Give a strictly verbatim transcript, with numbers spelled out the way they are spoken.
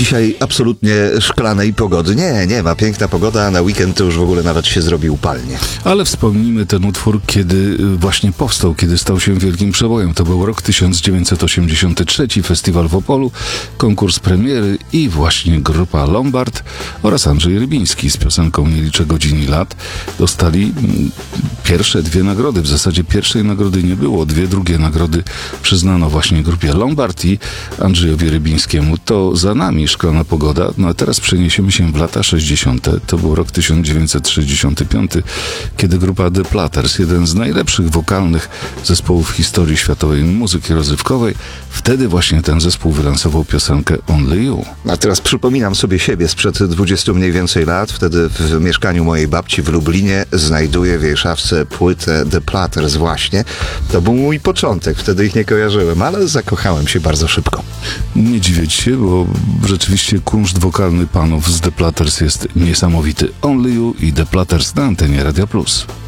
dzisiaj absolutnie szklanej pogody. Nie, nie ma. Piękna pogoda, a na weekend to już w ogóle nawet się zrobi upalnie. Ale wspomnijmy ten utwór, kiedy właśnie powstał, kiedy stał się wielkim przebojem. To był rok tysiąc dziewięćset osiemdziesiąty trzeci, festiwal w Opolu, konkurs premiery i właśnie grupa Lombard oraz Andrzej Rybiński z piosenką Nie liczę godzin i lat dostali pierwsze dwie nagrody. W zasadzie pierwszej nagrody nie było. Dwie drugie nagrody przyznano właśnie grupie Lombard i Andrzejowi Rybińskiemu. To za nami szklana pogoda. No a teraz przeniesiemy się w lata sześćdziesiąte. To był rok tysiąc dziewięćset sześćdziesiąty piąty, kiedy grupa The Platters, jeden z najlepszych wokalnych zespołów w historii światowej muzyki rozrywkowej, wtedy właśnie ten zespół wylansował piosenkę Only You. A teraz przypominam sobie siebie sprzed dwudziestu mniej więcej lat. Wtedy w mieszkaniu mojej babci w Lublinie znajduję w jej szafce płytę The Platters właśnie. To był mój początek. Wtedy ich nie kojarzyłem, ale zakochałem się bardzo szybko. Nie dziwię ci się, bo rzeczywiście kunszt wokalny panów z The Platters jest niesamowity. Only You i The Platters na antenie Radia Plus.